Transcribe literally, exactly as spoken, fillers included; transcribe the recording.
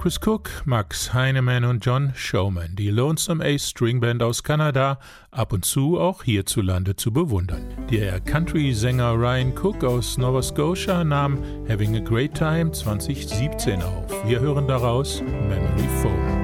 Chris Cook, Max Heinemann und John Showman, die Lonesome Ace String Band aus Kanada, ab und zu auch hierzulande zu bewundern. Der Country-Sänger Ryan Cook aus Nova Scotia nahm Having a Great Time zwanzig siebzehn auf. Wir hören daraus Memory Foam.